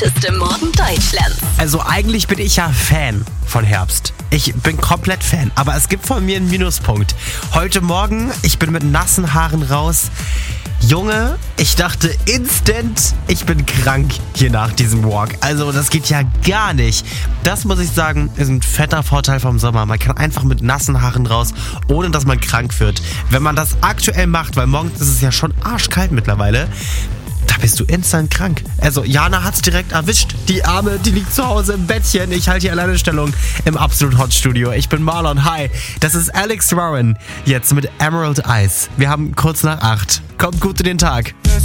lauteste Morgen Deutschlands. Also eigentlich bin ich ja Fan von Herbst. Ich bin komplett Fan, aber es gibt von mir einen Minuspunkt. Heute Morgen, ich bin mit nassen Haaren raus. Junge, ich dachte instant, ich bin krank hier nach diesem Walk. Also das geht ja gar nicht. Das muss ich sagen, ist ein fetter Vorteil vom Sommer. Man kann einfach mit nassen Haaren raus, ohne dass man krank wird. Wenn man das aktuell macht, weil morgens ist es ja schon arschkalt mittlerweile, da bist du instant krank. Also Jana hat's direkt erwischt. Die Arme, die liegt zu Hause im Bettchen. Ich halte hier alleine Stellung im Absolut Hot Studio. Ich bin Marlon. Hi. Das ist Alex Warren jetzt mit Emerald Eyes. Wir haben kurz nach 8. Kommt gut in den Tag.